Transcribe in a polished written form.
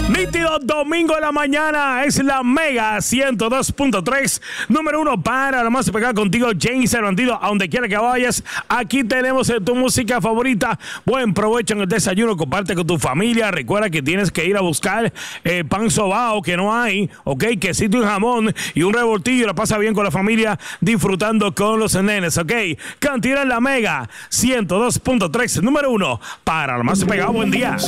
Nítido domingo en la mañana, es la Mega 102.3, número 1 para la más pegada contigo, James el Bandido, a donde quiera que vayas. Aquí tenemos tu música favorita. Buen provecho en el desayuno, comparte con tu familia. Recuerda que tienes que ir a buscar pan sobao, que no hay, ok, quesito y jamón y un revoltillo. La pasa bien con la familia, disfrutando con los nenes, ok. Cantidad en la Mega 102.3, número 1 para la más pegada. Buen día.